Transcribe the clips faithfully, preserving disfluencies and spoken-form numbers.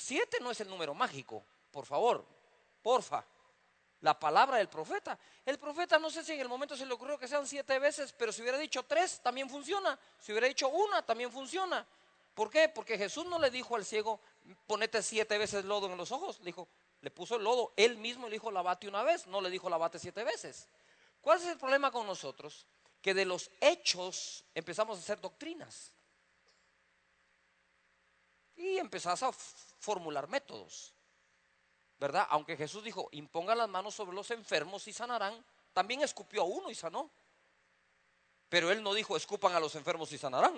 Siete no es el número mágico, por favor, porfa. La palabra del profeta. El profeta no sé si en el momento se le ocurrió que sean siete veces, pero si hubiera dicho tres también funciona. Si hubiera dicho una también funciona. ¿Por qué? Porque Jesús no le dijo al ciego, ponete siete veces lodo en los ojos. Le dijo, le puso el lodo. Él mismo le dijo, lavate una vez. No le dijo, lavate siete veces. ¿Cuál es el problema con nosotros? Que de los hechos empezamos a hacer doctrinas. Y empezás a formular métodos, ¿verdad? Aunque Jesús dijo, impongan las manos sobre los enfermos y sanarán, también escupió a uno y sanó. Pero él no dijo, escupan a los enfermos y sanarán.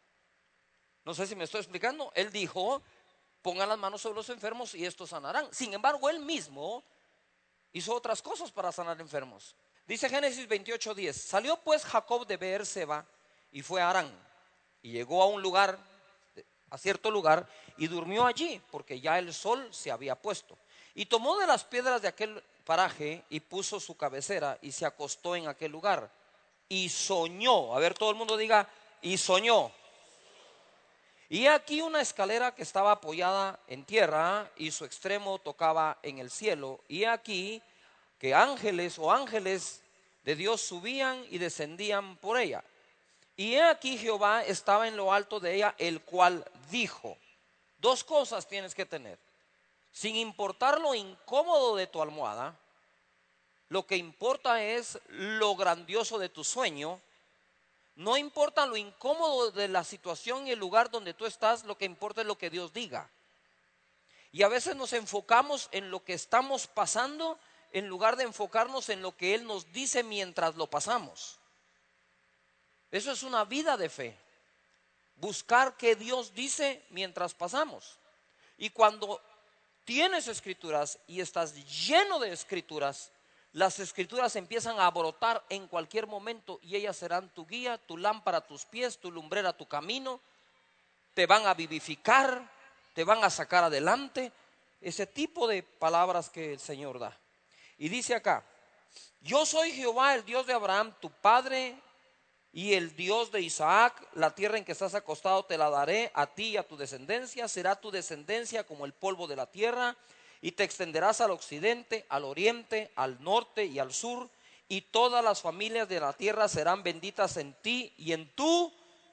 No sé si me estoy explicando. Él dijo, pongan las manos sobre los enfermos y estos sanarán. Sin embargo, él mismo hizo otras cosas para sanar enfermos. Dice Génesis veintiocho diez, salió pues Jacob de Beerseba y fue a Harán, y llegó a un lugar, a cierto lugar, y durmió allí, porque ya el sol se había puesto. Y tomó de las piedras de aquel paraje y puso su cabecera y se acostó en aquel lugar. Y soñó, a ver, todo el mundo diga, y soñó. Y aquí una escalera que estaba apoyada en tierra y su extremo tocaba en el cielo. Y aquí que ángeles o ángeles de Dios subían y descendían por ella. Y he aquí Jehová estaba en lo alto de ella, el cual dijo, dos cosas tienes que tener. Sin importar lo incómodo de tu almohada, lo que importa es lo grandioso de tu sueño. No importa lo incómodo de la situación y el lugar donde tú estás, lo que importa es lo que Dios diga. Y a veces nos enfocamos en lo que estamos pasando en lugar de enfocarnos en lo que Él nos dice mientras lo pasamos. Eso es una vida de fe. Buscar qué Dios dice mientras pasamos. Y cuando tienes escrituras y estás lleno de escrituras, las escrituras empiezan a brotar en cualquier momento y ellas serán tu guía, tu lámpara a tus pies, tu lumbrera a tu camino. Te van a vivificar, te van a sacar adelante. Ese tipo de palabras que el Señor da. Y dice acá, yo soy Jehová, el Dios de Abraham, tu padre, y el Dios de Isaac. La tierra en que estás acostado te la daré a ti y a tu descendencia. Será tu descendencia como el polvo de la tierra, y te extenderás al occidente, al oriente, al norte y al sur, y todas las familias de la tierra serán benditas en ti y en tu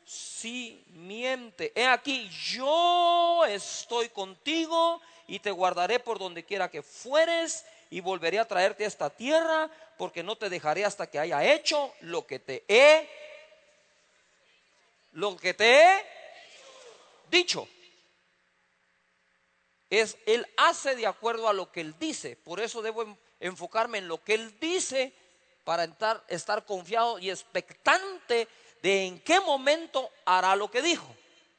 simiente. He aquí, yo estoy contigo y te guardaré por donde quiera que fueres, y volveré a traerte a esta tierra, porque no te dejaré hasta que haya hecho lo que te he lo que te he dicho. Es Él hace de acuerdo a lo que Él dice. Por eso debo enfocarme en lo que Él dice, para estar, estar confiado y expectante de en qué momento hará lo que dijo.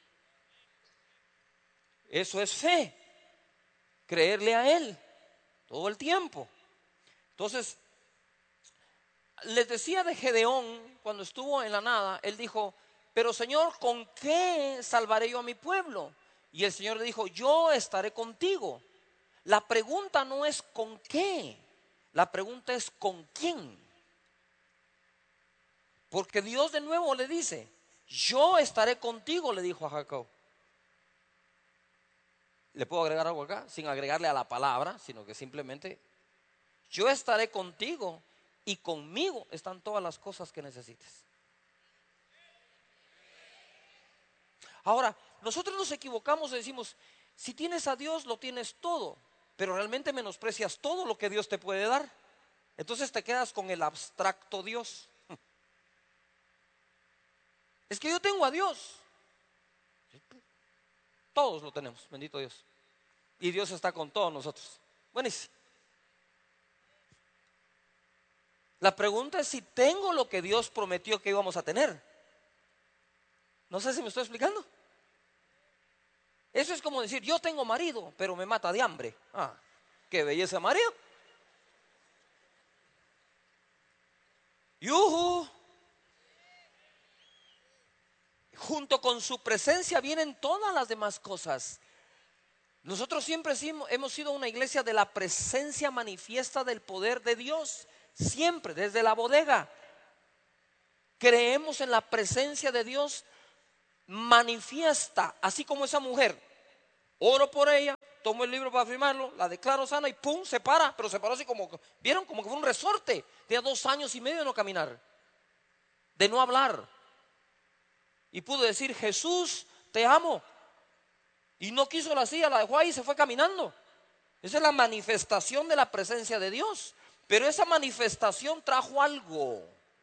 Eso es fe, creerle a Él todo el tiempo. Entonces, les decía de Gedeón, cuando estuvo en la nada, él dijo, pero Señor, ¿con qué salvaré yo a mi pueblo? Y el Señor le dijo, yo estaré contigo. La pregunta no es con qué, la pregunta es con quién. Porque Dios de nuevo le dice, yo estaré contigo, le dijo a Jacob. ¿Le puedo agregar algo acá? Sin agregarle a la palabra, sino que simplemente, yo estaré contigo y conmigo están todas las cosas que necesites. Ahora, nosotros nos equivocamos y decimos, si tienes a Dios lo tienes todo, pero realmente menosprecias todo lo que Dios te puede dar. Entonces te quedas con el abstracto Dios. Es que yo tengo a Dios. Todos lo tenemos, bendito Dios. Y Dios está con todos nosotros. Buenísimo. La pregunta es si tengo lo que Dios prometió que íbamos a tener. No sé si me estoy explicando. Eso es como decir, yo tengo marido, pero me mata de hambre. Ah, qué belleza de marido. ¡Yujú! Junto con su presencia vienen todas las demás cosas. Nosotros siempre hemos sido una iglesia de la presencia manifiesta del poder de Dios. Siempre, desde la bodega. Creemos en la presencia de Dios manifiesta, así como esa mujer. Oro por ella, tomo el libro para firmarlo, la declaro sana y pum, se para, pero se paró así como, ¿vieron? Como que fue un resorte. Tenía dos años y medio de no caminar, de no hablar. Y pudo decir, Jesús, te amo. Y no quiso la silla, la dejó ahí y se fue caminando. Esa es la manifestación de la presencia de Dios. Pero esa manifestación trajo algo.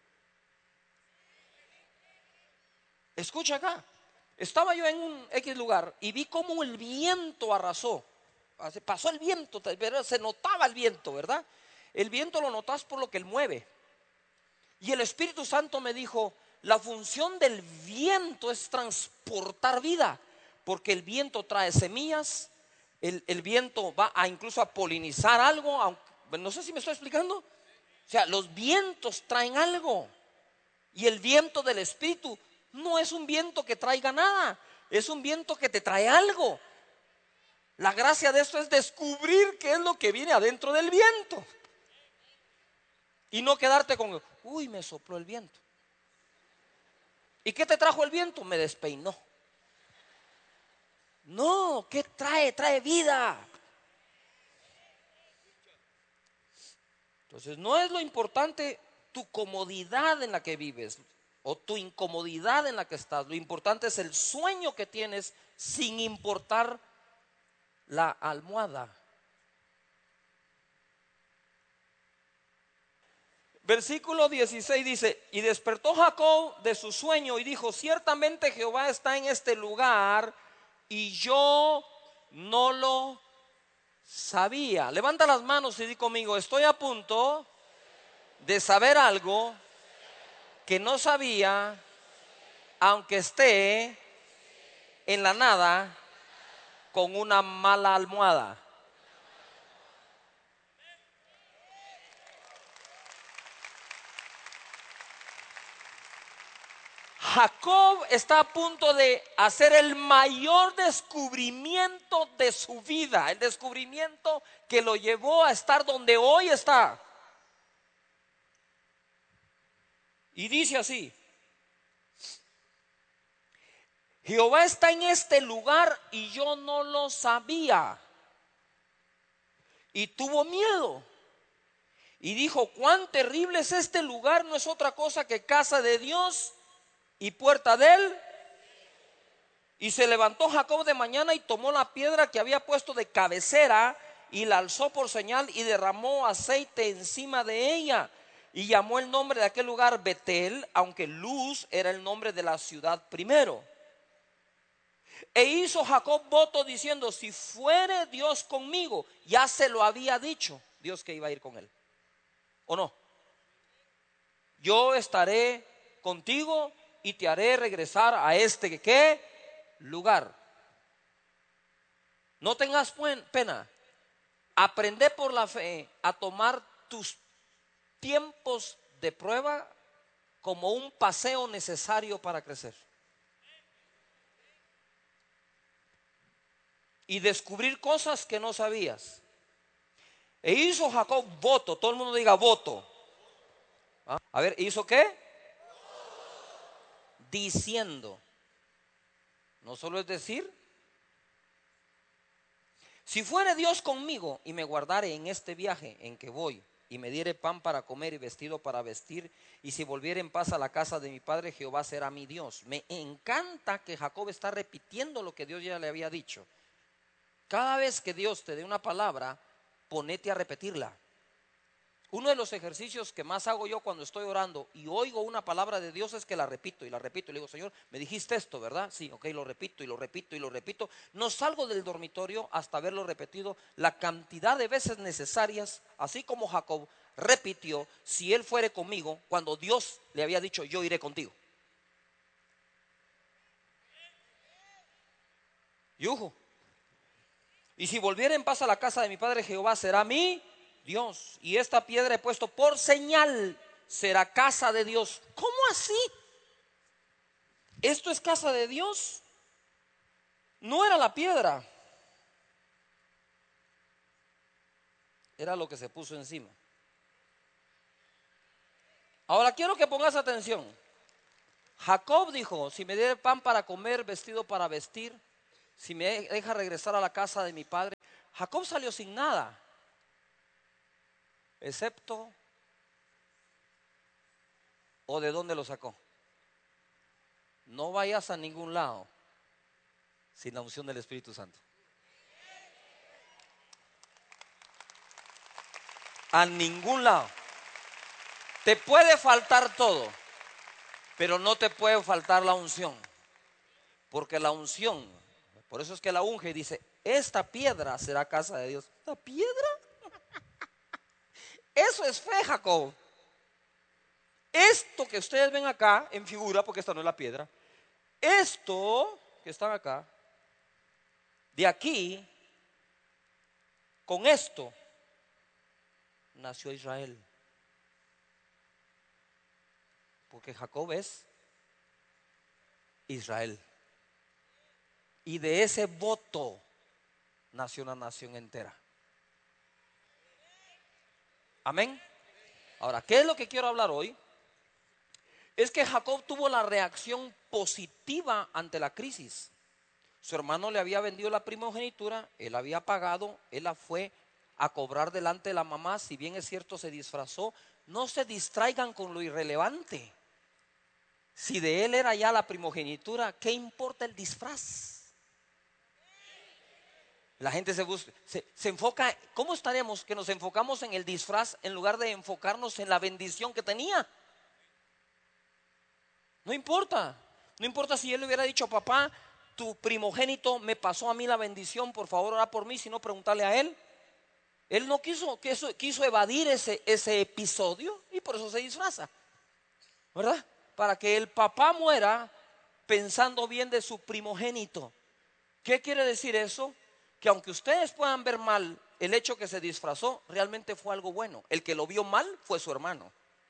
Escucha acá. Estaba yo en un X lugar y vi cómo el viento arrasó. Pasó el viento, pero se notaba el viento, ¿verdad? El viento lo notas por lo que él mueve. Y el Espíritu Santo me dijo, la función del viento es transportar vida, porque el viento trae semillas, el, el viento va a incluso a polinizar algo, aunque, no sé si me estoy explicando. O sea, los vientos traen algo. Y el viento del Espíritu no es un viento que traiga nada, es un viento que te trae algo. La gracia de esto es descubrir qué es lo que viene adentro del viento. Y no quedarte con, uy, me sopló el viento. ¿Y qué te trajo el viento? Me despeinó. No, ¿qué trae? Trae vida. Entonces no es lo importante tu comodidad en la que vives o tu incomodidad en la que estás. Lo importante es el sueño que tienes sin importar la almohada. Versículo dieciséis dice, y despertó Jacob de su sueño y dijo, ciertamente Jehová está en este lugar y yo no lo sabía. Levanta las manos y di conmigo, estoy a punto de saber algo que no sabía, aunque esté en la nada con una mala almohada. Jacob está a punto de hacer el mayor descubrimiento de su vida, el descubrimiento que lo llevó a estar donde hoy está. Y dice así, Jehová está en este lugar y yo no lo sabía. Y tuvo miedo. Y dijo, cuán terrible es este lugar, no es otra cosa que casa de Dios y puerta de él. Y se levantó Jacob de mañana y tomó la piedra que había puesto de cabecera y la alzó por señal y derramó aceite encima de ella. Y llamó el nombre de aquel lugar Betel, aunque Luz era el nombre de la ciudad primero. E hizo Jacob voto diciendo, si fuere Dios conmigo, ya se lo había dicho Dios que iba a ir con él, ¿o no? Yo estaré contigo y te haré regresar a este ¿qué? Lugar. No tengas pena. Aprende por la fe a tomar tus tiempos de prueba como un paseo necesario para crecer. Y descubrir cosas que no sabías. E hizo Jacob voto. Todo el mundo diga voto. ¿Ah? A ver, ¿hizo qué? Diciendo. No solo es decir. Si fuere Dios conmigo y me guardare en este viaje en que voy, y me diere pan para comer y vestido para vestir, y si volviere en paz a la casa de mi padre, Jehová será mi Dios. Me encanta que Jacob está repitiendo lo que Dios ya le había dicho. Cada vez que Dios te dé una palabra, ponete a repetirla. Uno de los ejercicios que más hago yo cuando estoy orando y oigo una palabra de Dios es que la repito y la repito y le digo, Señor, me dijiste esto, ¿verdad? Sí, ok, lo repito y lo repito y lo repito. No salgo del dormitorio hasta haberlo repetido la cantidad de veces necesarias, así como Jacob repitió, si él fuere conmigo, cuando Dios le había dicho, yo iré contigo. Yujo. Y si volviera en paz a la casa de mi padre, Jehová será mi Dios. Y esta piedra he puesto por señal, será casa de Dios. ¿Cómo así? ¿Esto es casa de Dios? No era la piedra, era lo que se puso encima. Ahora quiero que pongas atención. Jacob dijo, si me diere pan para comer, vestido para vestir, si me deja regresar a la casa de mi padre. Jacob salió sin nada, excepto, ¿o de dónde lo sacó? No vayas a ningún lado sin la unción del Espíritu Santo. A ningún lado. Te puede faltar todo, pero no te puede faltar la unción. Porque la unción, por eso es que la unge y dice, esta piedra será casa de Dios. ¿Esta piedra? Eso es fe, Jacob. Esto que ustedes ven acá en figura, porque esta no es la piedra, esto que están acá, de aquí, con esto, nació Israel. Porque Jacob es Israel. Y de ese voto nació una nación entera. Amén. Ahora, ¿qué es lo que quiero hablar hoy? Es que Jacob tuvo la reacción positiva ante la crisis. Su hermano le había vendido la primogenitura, él había pagado, él la fue a cobrar delante de la mamá. Si bien es cierto, se disfrazó. No se distraigan con lo irrelevante. Si de él era ya la primogenitura, ¿qué importa el disfraz? La gente se, busca, se, se enfoca. ¿Cómo estaremos que nos enfocamos en el disfraz en lugar de enfocarnos en la bendición que tenía? No importa. No importa si él le hubiera dicho, papá, tu primogénito me pasó a mí la bendición, por favor ora por mí, si no preguntarle a él. Él no quiso, quiso, quiso evadir ese, ese episodio y por eso se disfraza, ¿verdad? Para que el papá muera pensando bien de su primogénito. ¿Qué quiere decir eso? Que aunque ustedes puedan ver mal el hecho que se disfrazó, realmente fue algo bueno. El que lo vio mal fue su hermano.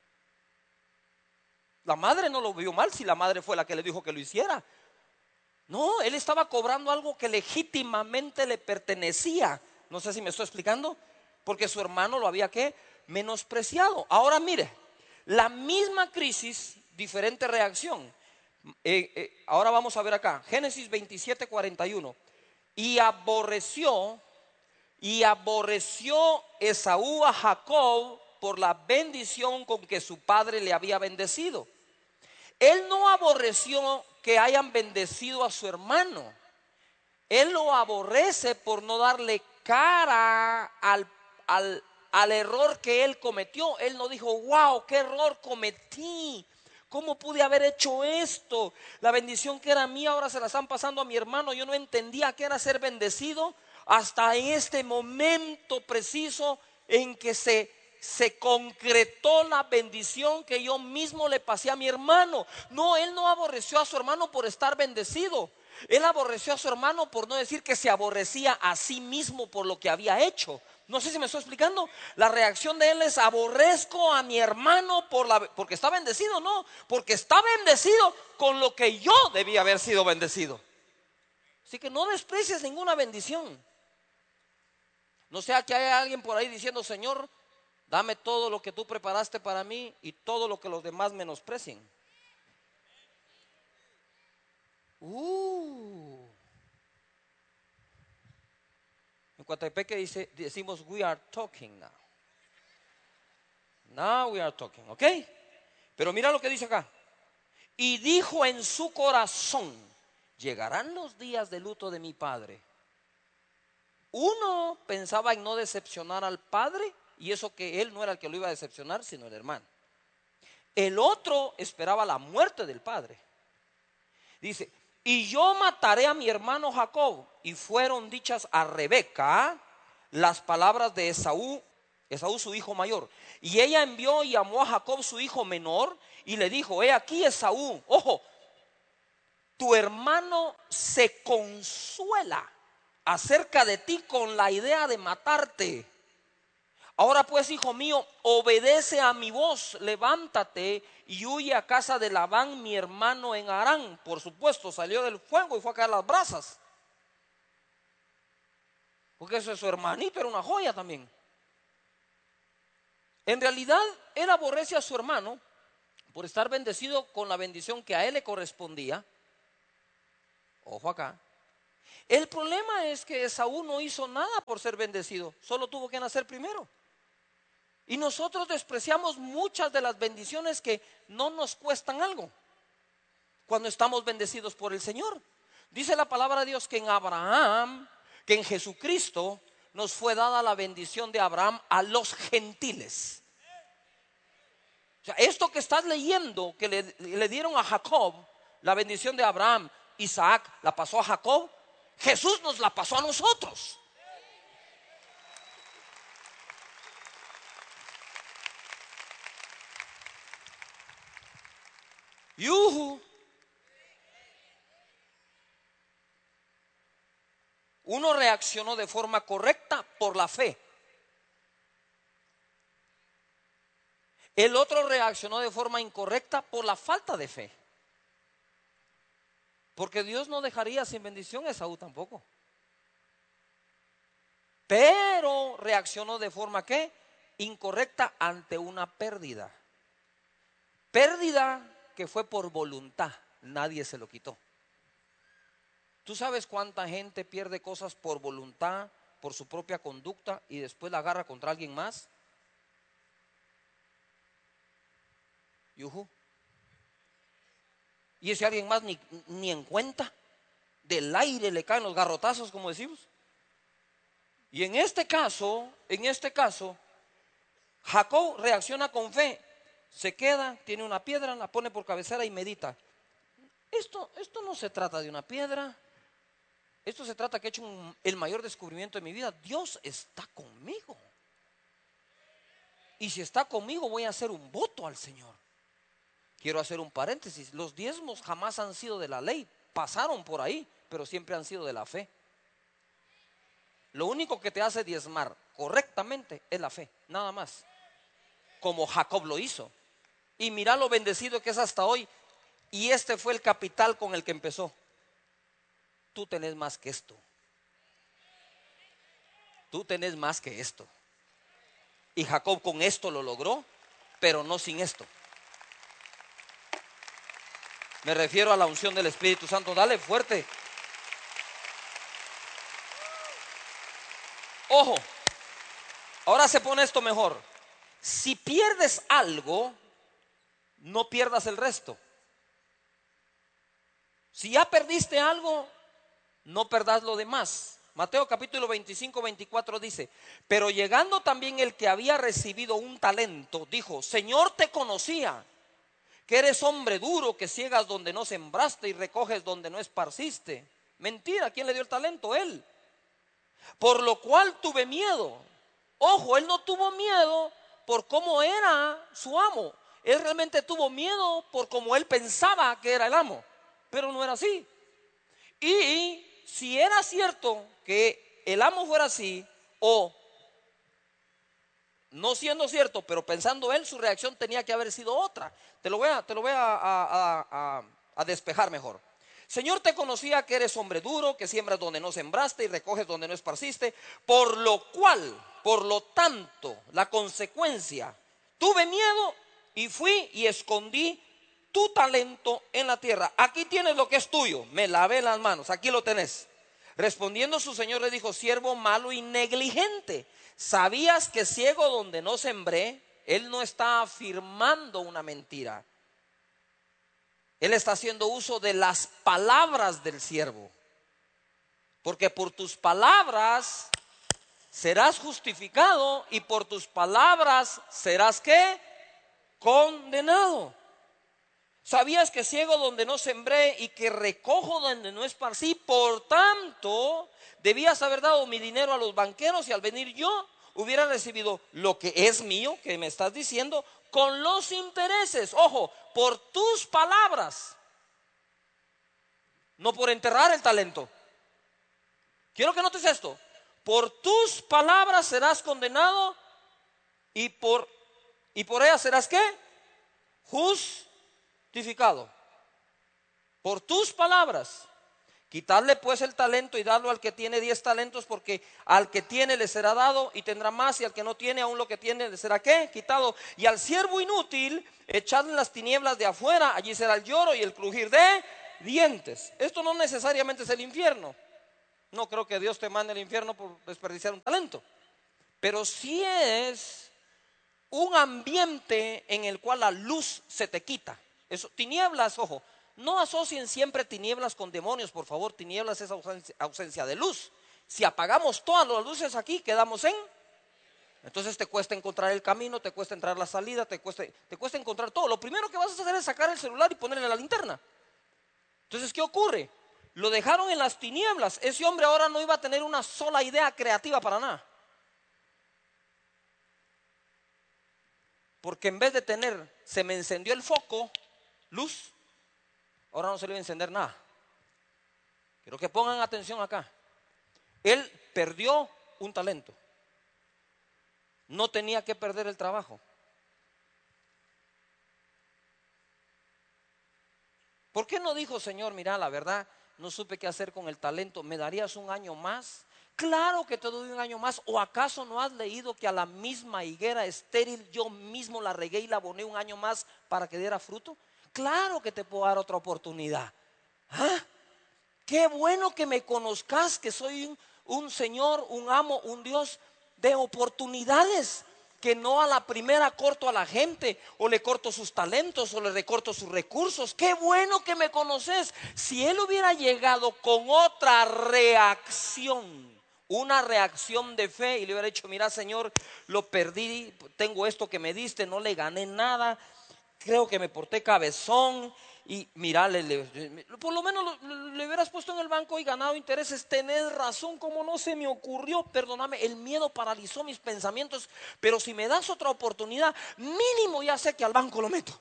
La madre no lo vio mal si la madre fue la que le dijo que lo hiciera. No, él estaba cobrando algo que legítimamente le pertenecía. No sé si me estoy explicando. Porque su hermano lo había ¿qué? Menospreciado. Ahora mire, la misma crisis, diferente reacción. Eh, eh, ahora vamos a ver acá, Génesis veintisiete, cuarenta y uno. Y aborreció, y aborreció Esaú a Jacob por la bendición con que su padre le había bendecido. Él no aborreció que hayan bendecido a su hermano. Él lo aborrece por no darle cara al, al, al error que él cometió. Él no dijo, wow, qué error cometí. ¿Cómo pude haber hecho esto? La bendición que era mía ahora se la están pasando a mi hermano. Yo no entendía qué era ser bendecido hasta este momento preciso en que se, se concretó la bendición que yo mismo le pasé a mi hermano. No, él no aborreció a su hermano por estar bendecido. Él aborreció a su hermano por no decir que se aborrecía a sí mismo por lo que había hecho. No sé si me estoy explicando. La reacción de él es: aborrezco a mi hermano por la, porque está bendecido. No, porque está bendecido con lo que yo debía haber sido bendecido. Así que no desprecies ninguna bendición. No sea que haya alguien por ahí diciendo: Señor, dame todo lo que tú preparaste para mí y todo lo que los demás menosprecien. Uh. En Coatepeque dice, decimos we are talking now. Now we are talking, ¿ok? Pero mira lo que dice acá. Y dijo en su corazón: llegarán los días de luto de mi padre. Uno pensaba en no decepcionar al padre, y eso que él no era el que lo iba a decepcionar, sino el hermano. El otro esperaba la muerte del padre. Dice: y yo mataré a mi hermano Jacob. Y fueron dichas a Rebeca las palabras de Esaú, Esaú su hijo mayor. Y ella envió y amó a Jacob su hijo menor y le dijo: he aquí Esaú, ojo, tu hermano se consuela acerca de ti con la idea de matarte. Ahora pues, hijo mío, obedece a mi voz, levántate y huye a casa de Labán mi hermano en Harán. Por supuesto, salió del fuego y fue a caer las brasas, porque eso es su hermanito, era una joya también. En realidad, él aborrece a su hermano por estar bendecido con la bendición que a él le correspondía. Ojo acá. El problema es que Esaú no hizo nada por ser bendecido, solo tuvo que nacer primero. Y nosotros despreciamos muchas de las bendiciones que no nos cuestan algo cuando estamos bendecidos por el Señor. Dice la palabra de Dios que en Abraham, que en Jesucristo nos fue dada la bendición de Abraham a los gentiles. O sea, esto que estás leyendo, que le, le dieron a Jacob, la bendición de Abraham, Isaac la pasó a Jacob, Jesús nos la pasó a nosotros. Yuhu. Uno reaccionó de forma correcta por la fe. El otro reaccionó de forma incorrecta por la falta de fe. Porque Dios no dejaría sin bendición a Esaú tampoco. Pero reaccionó de forma ¿qué? Incorrecta ante una pérdida. Pérdida que fue por voluntad, nadie se lo quitó. ¿Tú sabes cuánta gente pierde cosas por voluntad, por su propia conducta y después la agarra contra alguien más? Yuhu. Y ese alguien más ni, ni en cuenta, del aire le caen los garrotazos, como decimos. Y en este caso, en este caso, Jacob reacciona con fe. Se queda, tiene una piedra, la pone por cabecera y medita. Esto, esto no se trata de una piedra. Esto se trata que he hecho un, el mayor descubrimiento de mi vida. Dios está conmigo. Y si está conmigo voy a hacer un voto al Señor. Quiero hacer un paréntesis. Los diezmos jamás han sido de la ley. Pasaron por ahí, pero siempre han sido de la fe. Lo único que te hace diezmar correctamente es la fe, nada más. Como Jacob lo hizo. Y mira lo bendecido que es hasta hoy. Y este fue el capital con el que empezó. Tú tenés más que esto. Tú tenés más que esto. Y Jacob con esto lo logró, pero no sin esto. Me refiero a la unción del Espíritu Santo. Dale fuerte. Ojo. Ahora se pone esto mejor. Si pierdes algo, no pierdas el resto. Si ya perdiste algo, no perdas lo demás. Mateo capítulo veinticinco, veinticuatro dice: pero llegando también el que había recibido un talento, dijo: Señor, te conocía, que eres hombre duro, que ciegas donde no sembraste y recoges donde no esparciste. Mentira, ¿quién le dio el talento? Él. Por lo cual tuve miedo. Ojo, él no tuvo miedo por cómo era su amo. Él realmente tuvo miedo por cómo él pensaba que era el amo, pero no era así. Y si era cierto que el amo fuera así, o no siendo cierto, pero pensando él, su reacción tenía que haber sido otra. Te lo voy a, te lo voy a, a, a, a despejar mejor. Señor, te conocía que eres hombre duro, que siembras donde no sembraste y recoges donde no esparciste, por lo cual, por lo tanto, la consecuencia, tuve miedo y fui y escondí tu talento en la tierra. Aquí tienes lo que es tuyo. Me lavé las manos, aquí lo tenés. Respondiendo su señor le dijo: siervo malo y negligente, ¿sabías que ciego donde no sembré? Él no está afirmando una mentira. Él está haciendo uso de las palabras del siervo. Porque por tus palabras serás justificado y por tus palabras serás ¿qué? Condenado. ¿Sabías que ciego donde no sembré y que recojo donde no esparcí? Por tanto, debías haber dado mi dinero a los banqueros y al venir yo hubiera recibido lo que es mío, que me estás diciendo, con los intereses. Ojo, por tus palabras, no por enterrar el talento. Quiero que notes esto: por tus palabras serás condenado y por, y por ellas serás ¿qué? Justificado. Por tus palabras. Quitarle pues el talento y darlo al que tiene diez talentos, porque al que tiene le será dado y tendrá más, y al que no tiene aún lo que tiene le será ¿qué? Quitado. Y al siervo inútil echadle en las tinieblas de afuera, allí será el lloro y el crujir de dientes. Esto no necesariamente es el infierno, No creo que Dios te mande al infierno por desperdiciar un talento. Pero sí es un ambiente en el cual la luz se te quita. Eso, tinieblas, ojo, no asocien siempre tinieblas con demonios, por favor. Tinieblas es ausencia, ausencia de luz. Si apagamos todas las luces aquí, quedamos en... Entonces te cuesta encontrar el camino, te cuesta entrar la salida, te cuesta, te cuesta encontrar todo. Lo primero que vas a hacer es sacar el celular y ponerle la linterna. Entonces, ¿qué ocurre? Lo dejaron en las tinieblas. Ese hombre ahora no iba a tener una sola idea creativa para nada. Porque en vez de tener, se me encendió el foco, luz, ahora no se le va a encender nada. Quiero que pongan atención acá. Él perdió un talento. No tenía que perder el trabajo. ¿Por qué no dijo, Señor, mira, la verdad, no supe qué hacer con el talento, ¿me darías un año más? Claro que te doy un año más. ¿O acaso no has leído que a la misma higuera estéril yo mismo la regué y la aboné un año más para que diera fruto? Claro que te puedo dar otra oportunidad. ¿Ah? Qué bueno que me conozcas, que soy un, un Señor, un amo, un Dios de oportunidades. Que no a la primera corto a la gente, o le corto sus talentos, o le recorto sus recursos. Qué bueno que me conoces. Si él hubiera llegado con otra reacción, una reacción de fe, y le hubiera dicho, mira, Señor, lo perdí, tengo esto que me diste, no le gané nada, creo que me porté cabezón, y mira, le, le, por lo menos lo, le hubieras puesto en el banco y ganado intereses. Tenés razón, como no se me ocurrió, perdóname, el miedo paralizó mis pensamientos, pero si me das otra oportunidad, mínimo ya sé que al banco lo meto.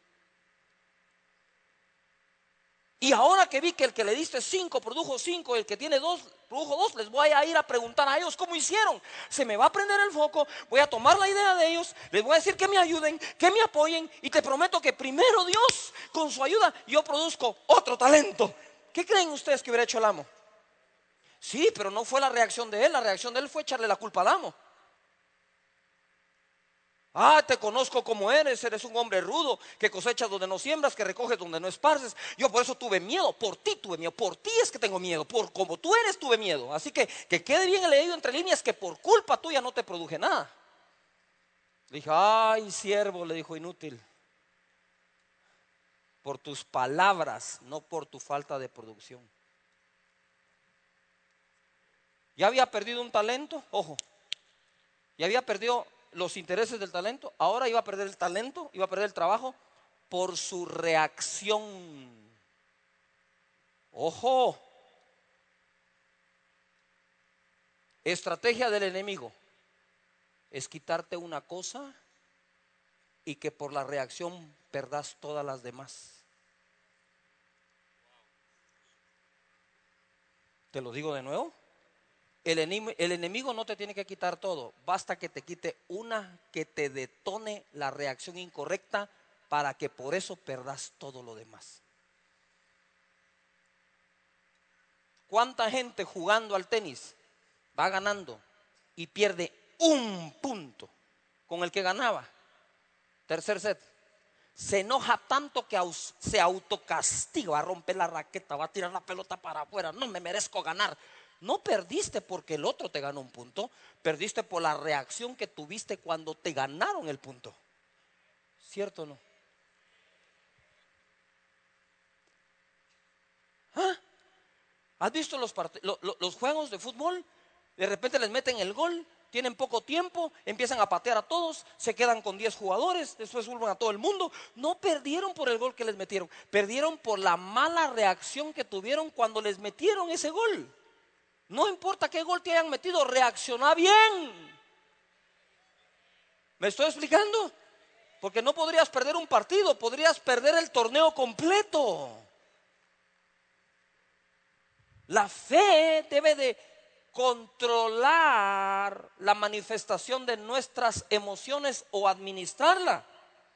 Y ahora que vi que el que le diste cinco produjo cinco, el que tiene dos produjo dos, les voy a ir a preguntar a ellos cómo hicieron. Se me va a prender el foco, voy a tomar la idea de ellos, les voy a decir que me ayuden, que me apoyen, y te prometo que primero Dios, con su ayuda, yo produzco otro talento. ¿Qué creen ustedes que hubiera hecho el amo? Sí, pero no fue la reacción de él. La reacción de él fue echarle la culpa al amo. Ah, te conozco como eres, eres un hombre rudo, que cosechas donde no siembras, que recoges donde no esparces. Yo por eso tuve miedo, por ti tuve miedo, por ti es que tengo miedo, por como tú eres tuve miedo. Así que que quede bien leído entre líneas que por culpa tuya no te produje nada. Le dije, ay, siervo, le dijo, inútil. Por tus palabras, no por tu falta de producción. Ya había perdido un talento, ojo, ya había perdido los intereses del talento, ahora iba a perder el talento, iba a perder el trabajo por su reacción. Ojo, estrategia del enemigo es quitarte una cosa y que por la reacción perdas todas las demás. Te lo digo de nuevo. El enemigo, el enemigo no te tiene que quitar todo, basta que te quite una que te detone la reacción incorrecta para que por eso perdas todo lo demás. ¿Cuánta gente jugando al tenis va ganando y pierde un punto con el que ganaba? Tercer set. Se enoja tanto que se autocastiga, va a romper la raqueta, va a tirar la pelota para afuera, no me merezco ganar. No perdiste porque el otro te ganó un punto, perdiste por la reacción que tuviste cuando te ganaron el punto. ¿Cierto o no? ¿Ah? ¿Has visto los, part- lo- lo- los juegos de fútbol? De repente les meten el gol, tienen poco tiempo, empiezan a patear a todos, se quedan con diez jugadores, después vuelven a todo el mundo. No perdieron por el gol que les metieron, perdieron por la mala reacción que tuvieron cuando les metieron ese gol. No importa qué gol te hayan metido, reacciona bien. ¿Me estoy explicando? Porque no podrías perder un partido, podrías perder el torneo completo. La fe debe de controlar la manifestación de nuestras emociones o administrarla.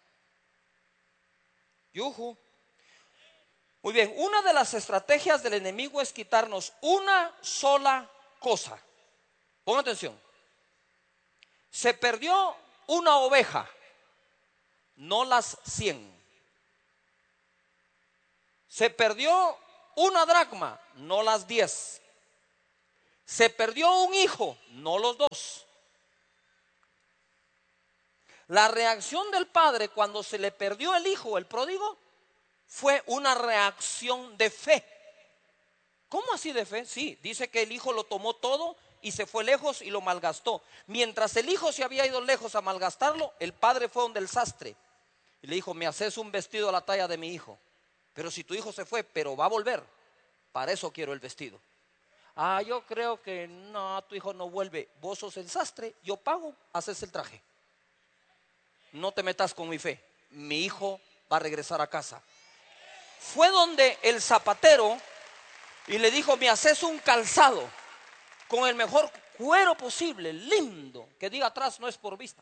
Yuhu. Muy bien, una de las estrategias del enemigo es quitarnos una sola cosa. Pongan atención. Se perdió una oveja, no las cien. Se perdió una dracma, no las diez. Se perdió un hijo, no los dos. La reacción del padre cuando se le perdió el hijo, el pródigo, fue una reacción de fe. ¿Cómo así de fe? Sí, dice que el hijo lo tomó todo y se fue lejos y lo malgastó. Mientras el hijo se había ido lejos a malgastarlo, el padre fue donde el sastre y le dijo: me haces un vestido a la talla de mi hijo. Pero si tu hijo se fue, pero va a volver, para eso quiero el vestido. Ah, yo creo que no, tu hijo no vuelve. Vos sos el sastre, yo pago, haces el traje. No te metas con mi fe. Mi hijo va a regresar a casa. Fue donde el zapatero y le dijo: me haces un calzado con el mejor cuero posible, lindo, que diga atrás no es por vista.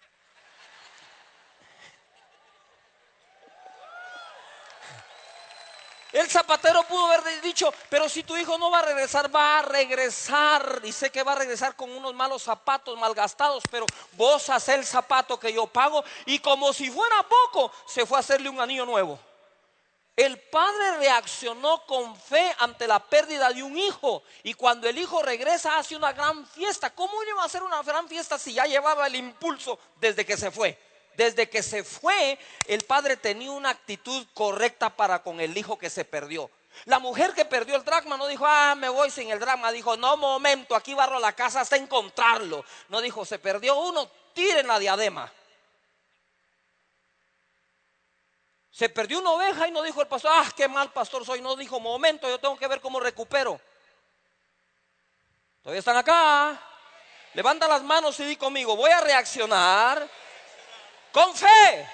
El zapatero pudo haber dicho: pero si tu hijo no va a regresar, va a regresar, y sé que va a regresar con unos malos zapatos malgastados, pero vos hacés el zapato que yo pago. Y como si fuera poco, se fue a hacerle un anillo nuevo. El padre reaccionó con fe ante la pérdida de un hijo, y cuando el hijo regresa hace una gran fiesta. ¿Cómo iba a hacer una gran fiesta si ya llevaba el impulso desde que se fue? Desde que se fue, el padre tenía una actitud correcta para con el hijo que se perdió. La mujer que perdió el dracma no dijo: ah, me voy sin el dracma. Dijo: no, momento, aquí barro la casa hasta encontrarlo. No dijo: se perdió uno, tiren la diadema. Se perdió una oveja y no dijo el pastor: ah, qué mal pastor soy. No dijo: momento, yo tengo que ver cómo recupero. ¿Todavía están acá? Levanta las manos y di conmigo: voy a reaccionar con fe.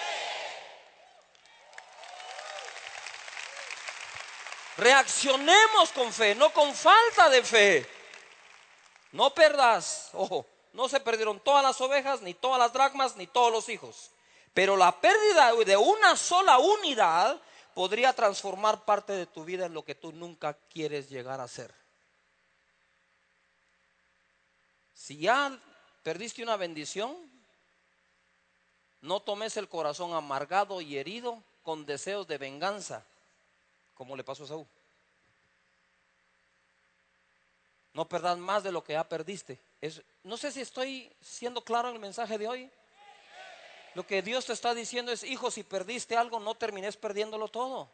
Reaccionemos con fe, no con falta de fe. No perdas, ojo, no se perdieron todas las ovejas, ni todas las dracmas, ni todos los hijos. Pero la pérdida de una sola unidad podría transformar parte de tu vida en lo que tú nunca quieres llegar a ser. Si ya perdiste una bendición, no tomes el corazón amargado y herido con deseos de venganza, como le pasó a Saúl. No perdas más de lo que ya perdiste. Es, no sé si estoy siendo claro en el mensaje de hoy. Lo que Dios te está diciendo es: hijo, si perdiste algo, no termines perdiéndolo todo.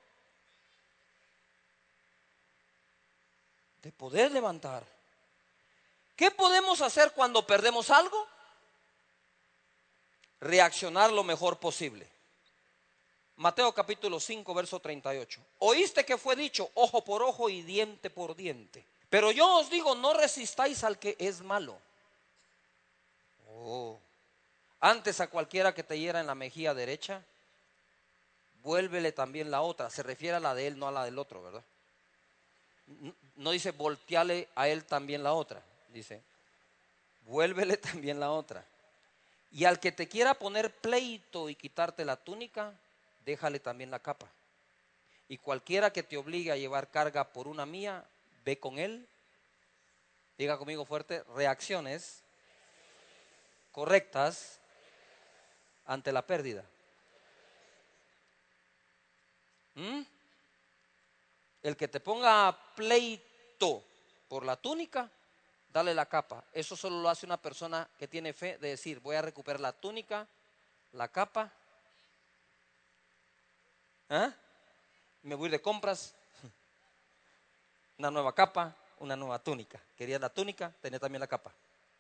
De poder levantar. ¿Qué podemos hacer cuando perdemos algo? Reaccionar lo mejor posible. Mateo capítulo cinco, verso treinta y ocho. Oíste que fue dicho: ojo por ojo y diente por diente. Pero yo os digo: no resistáis al que es malo. Oh. Antes a cualquiera que te hiera en la mejilla derecha, vuélvele también la otra. Se refiere a la de él, no a la del otro, ¿verdad? No dice volteale a él también la otra. Dice: vuélvele también la otra. Y al que te quiera poner pleito y quitarte la túnica, déjale también la capa. Y cualquiera que te obligue a llevar carga por una mía, ve con él. Diga conmigo fuerte: reacciones correctas ante la pérdida. ¿Mm? El que te ponga pleito por la túnica, dale la capa. Eso solo lo hace una persona que tiene fe, de decir: voy a recuperar la túnica, la capa. ¿Ah? Me voy a ir de compras, una nueva capa, una nueva túnica. Querías la túnica, tenés también la capa.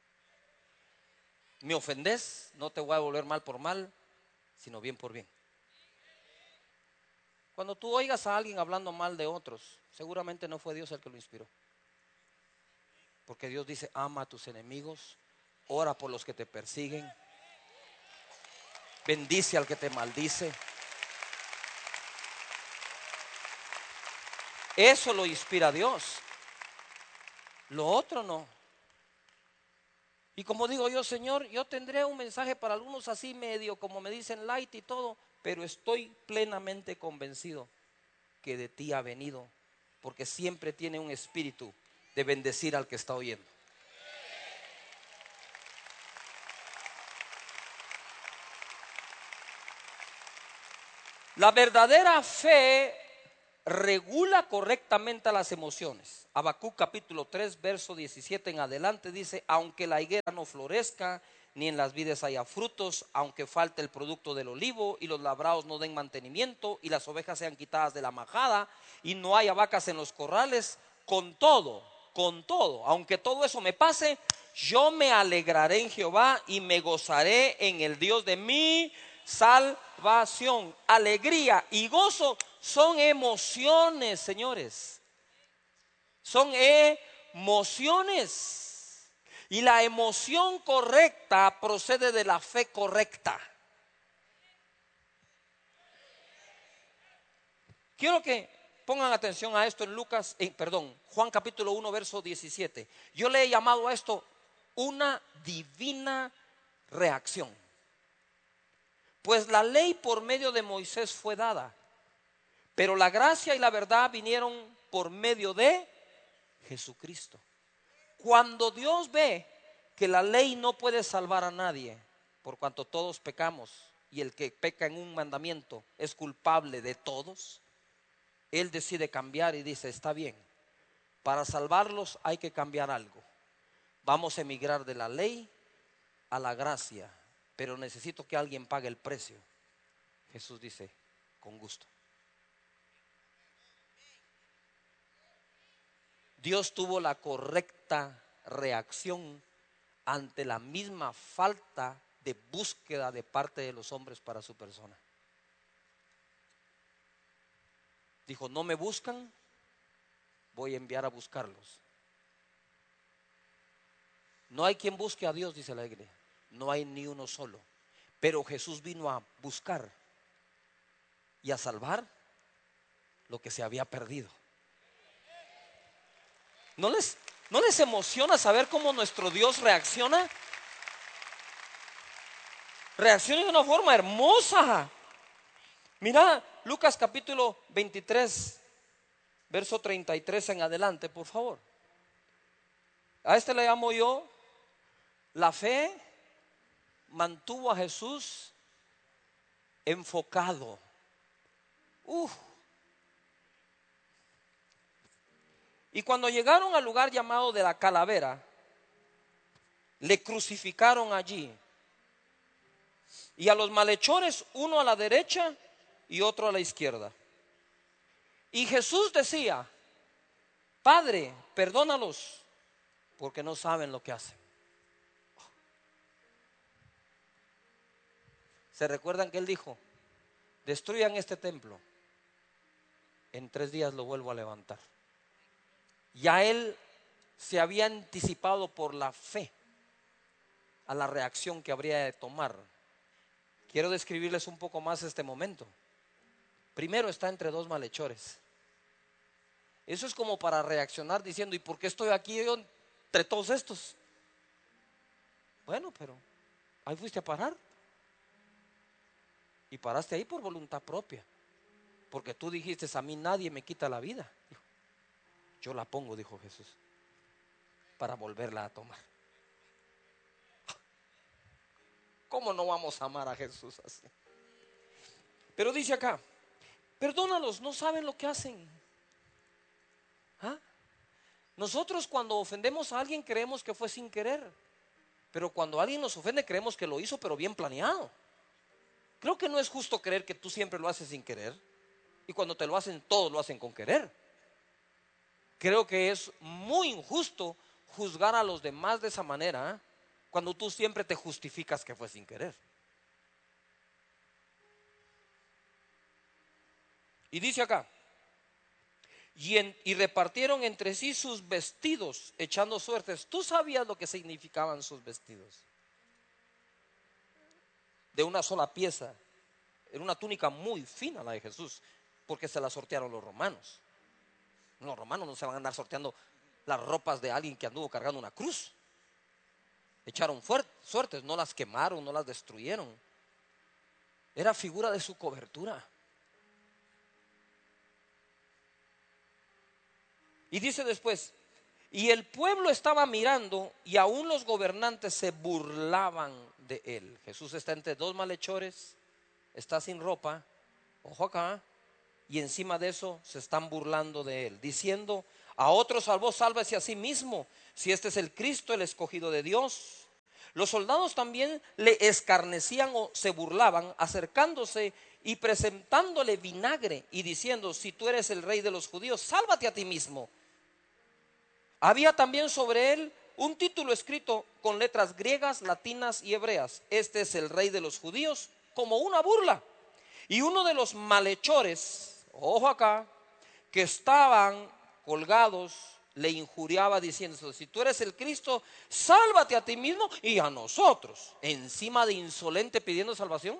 Me ofendés, no te voy a volver mal por mal, sino bien por bien. Cuando tú oigas a alguien hablando mal de otros, seguramente no fue Dios el que lo inspiró. Porque Dios dice: ama a tus enemigos, ora por los que te persiguen, bendice al que te maldice. Eso lo inspira a Dios. Lo otro no. Y como digo yo: Señor, yo tendré un mensaje para algunos así medio, como me dicen, light y todo, pero estoy plenamente convencido que de ti ha venido, porque siempre tiene un espíritu de bendecir al que está oyendo. La verdadera fe regula correctamente a las emociones. Habacuc capítulo tres, verso diecisiete en adelante dice: aunque la higuera no florezca, ni en las vides haya frutos, aunque falte el producto del olivo, y los labrados no den mantenimiento, y las ovejas sean quitadas de la majada, y no haya vacas en los corrales, con todo, con todo, aunque todo eso me pase, yo me alegraré en Jehová y me gozaré en el Dios de mi salvación. Alegría y gozo son emociones, señores. Son emociones. Y la emoción correcta procede de la fe correcta. Quiero que pongan atención a esto en Lucas, eh, perdón, Juan capítulo uno, verso diecisiete. Yo le he llamado a esto una divina reacción. Pues la ley por medio de Moisés fue dada, pero la gracia y la verdad vinieron por medio de Jesucristo. Cuando Dios ve que la ley no puede salvar a nadie, por cuanto todos pecamos, y el que peca en un mandamiento es culpable de todos, Él decide cambiar y dice: está bien, para salvarlos hay que cambiar algo. Vamos a emigrar de la ley a la gracia, pero necesito que alguien pague el precio. Jesús dice: con gusto. Dios tuvo la correcta reacción ante la misma falta de búsqueda de parte de los hombres para su persona. Dijo: no me buscan, voy a enviar a buscarlos. No hay quien busque a Dios, dice la iglesia. No hay ni uno solo. Pero Jesús vino a buscar y a salvar lo que se había perdido. ¿No les, no les emociona saber cómo nuestro Dios reacciona? Reacciona de una forma hermosa. Mira Lucas capítulo veintitrés, verso treinta y tres en adelante, por favor. A este le llamo yo: la fe mantuvo a Jesús enfocado. Uf. Y cuando llegaron al lugar llamado de la calavera, le crucificaron allí. Y a los malhechores, uno a la derecha y otro a la izquierda. Y Jesús decía: Padre, perdónalos, porque no saben lo que hacen. ¿Se recuerdan que Él dijo: destruyan este templo, en tres días lo vuelvo a levantar? Ya Él se había anticipado por la fe a la reacción que habría de tomar. Quiero describirles un poco más este momento. Primero está entre dos malhechores. Eso es como para reaccionar diciendo: ¿y por qué estoy aquí yo entre todos estos? Bueno, pero ahí fuiste a parar. Y paraste ahí por voluntad propia, porque tú dijiste: a mí nadie me quita la vida. Dijo: yo la pongo, dijo Jesús, para volverla a tomar. ¿Cómo no vamos a amar a Jesús así? Pero dice acá: perdónalos, no saben lo que hacen. ¿Ah? Nosotros cuando ofendemos a alguien creemos que fue sin querer, pero cuando alguien nos ofende creemos que lo hizo pero bien planeado. Creo que no es justo creer que tú siempre lo haces sin querer, y cuando te lo hacen todos lo hacen con querer. Creo que es muy injusto juzgar a los demás de esa manera, ¿eh? Cuando tú siempre te justificas que fue sin querer. Y dice acá: y, en, y repartieron entre sí sus vestidos, echando suertes. ¿Tú sabías lo que significaban sus vestidos? De una sola pieza. Era una túnica muy fina la de Jesús, porque se la sortearon los romanos. Los romanos no se van a andar sorteando las ropas de alguien que anduvo cargando una cruz. Echaron fuerte, suertes, no las quemaron, no las destruyeron. Era figura de su cobertura. Y dice después: y el pueblo estaba mirando, y aún los gobernantes se burlaban de él. Jesús está entre dos malhechores, está sin ropa, ojo acá, y encima de eso se están burlando de él, diciendo: a otro salvó, sálvese a sí mismo, si este es el Cristo, el escogido de Dios. Los soldados también le escarnecían o se burlaban, acercándose y presentándole vinagre y diciendo: si tú eres el rey de los judíos, sálvate a ti mismo. Había también sobre él un título escrito con letras griegas, latinas y hebreas: este es el rey de los judíos, como una burla. Y uno de los malhechores, ojo acá, que estaban colgados, le injuriaba diciendo: si tú eres el Cristo, sálvate a ti mismo y a nosotros. Encima de insolente pidiendo salvación.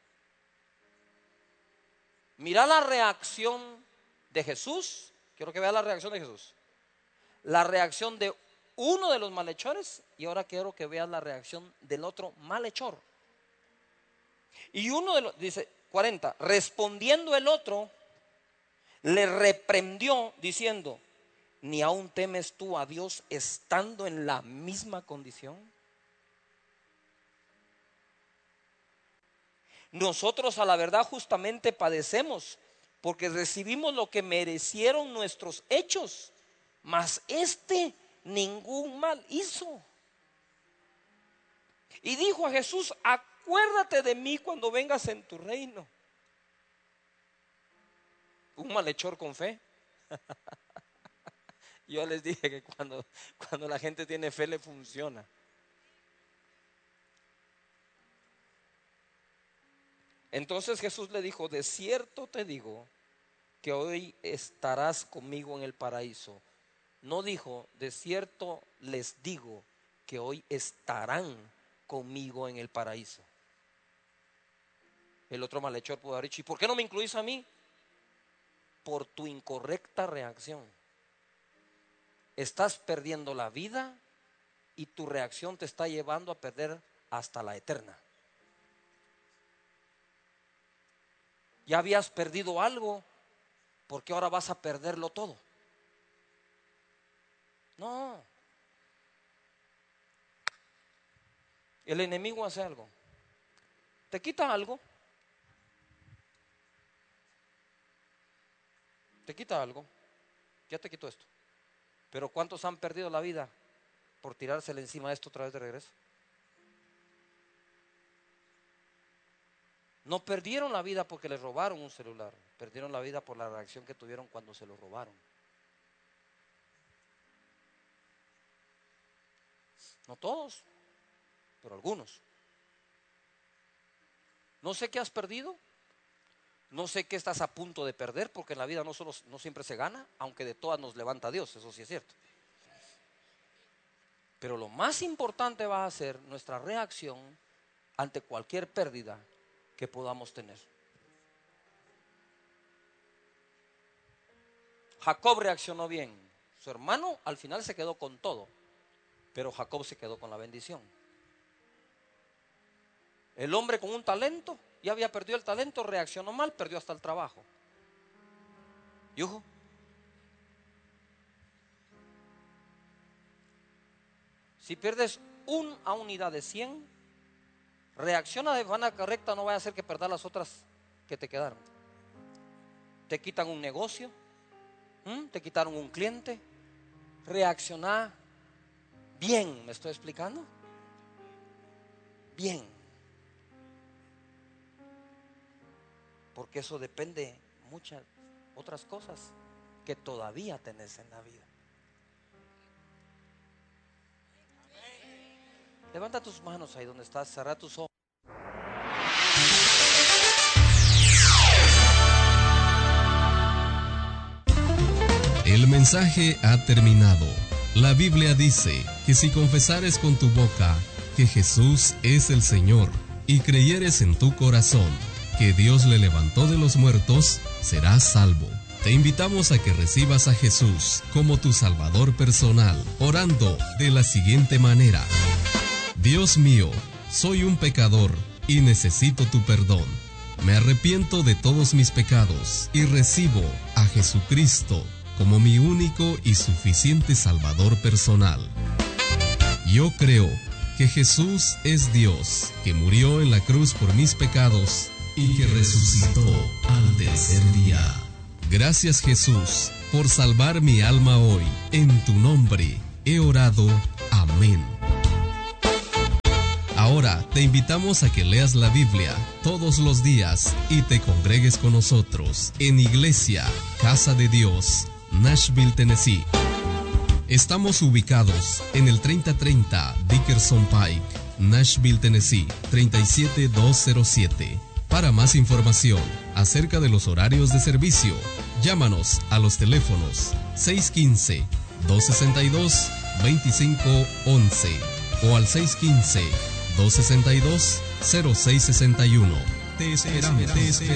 Mira la reacción de Jesús. Quiero que vea la reacción de Jesús. La reacción de uno de los malhechores, y ahora quiero que veas la reacción del otro malhechor. Y uno de los, dice cuarenta, respondiendo el otro, le reprendió diciendo: ¿ni aún temes tú a Dios estando en la misma condición? Nosotros a la verdad justamente padecemos, porque recibimos lo que merecieron nuestros hechos, mas este ningún mal hizo. Y dijo a Jesús: acuérdate de mí cuando vengas en tu reino. Un malhechor con fe. Yo les dije que cuando, cuando la gente tiene fe le funciona. Entonces Jesús le dijo: de cierto te digo que hoy estarás conmigo en el paraíso. No dijo: de cierto les digo que hoy estarán conmigo en el paraíso. El otro malhechor pudo haber dicho: ¿y por qué no me incluís a mí? Por tu incorrecta reacción. Estás perdiendo la vida y tu reacción te está llevando a perder hasta la eterna. Ya habías perdido algo, ¿por qué ahora vas a perderlo todo? No. El enemigo hace algo. Te quita algo. Te quita algo. Ya te quitó esto. Pero ¿cuántos han perdido la vida por tirársele encima de esto otra vez de regreso? No perdieron la vida porque les robaron un celular. Perdieron la vida por la reacción que tuvieron cuando se lo robaron. No todos, pero algunos. No sé qué has perdido. No sé qué estás a punto de perder, porque en la vida no, solo, no siempre se gana, aunque de todas nos levanta Dios, eso sí es cierto. Pero lo más importante va a ser nuestra reacción ante cualquier pérdida que podamos tener. Jacob reaccionó bien. Su hermano al final se quedó con todo, pero Jacob se quedó con la bendición. El hombre con un talento, ya había perdido el talento, reaccionó mal, perdió hasta el trabajo. ¿Y ojo? Si pierdes una unidad de cien, reacciona de manera correcta, no vaya a hacer que perdas las otras que te quedaron. Te quitan un negocio, ¿m? Te quitaron un cliente. Reacciona bien, ¿me estoy explicando? Bien. Porque eso depende de muchas otras cosas que todavía tenés en la vida. Levanta tus manos ahí donde estás, cerra tus ojos. El mensaje ha terminado. La Biblia dice que si confesares con tu boca que Jesús es el Señor y creyeres en tu corazón que Dios le levantó de los muertos, serás salvo. Te invitamos a que recibas a Jesús como tu Salvador personal, orando de la siguiente manera: Dios mío, soy un pecador y necesito tu perdón. Me arrepiento de todos mis pecados y recibo a Jesucristo como mi único y suficiente Salvador personal. Yo creo que Jesús es Dios, que murió en la cruz por mis pecados y que resucitó al tercer día. Gracias, Jesús, por salvar mi alma hoy. En tu nombre he orado. Amén. Ahora te invitamos a que leas la Biblia todos los días y te congregues con nosotros en Iglesia Casa de Dios, Nashville, Tennessee. Estamos ubicados en el treinta treinta Dickerson Pike, Nashville, Tennessee, treinta y siete mil doscientos siete. Para más información acerca de los horarios de servicio, llámanos a los teléfonos seis uno cinco, dos seis dos, dos cinco uno uno o al seis uno cinco, dos seis dos, cero seis seis uno. Te esperamos.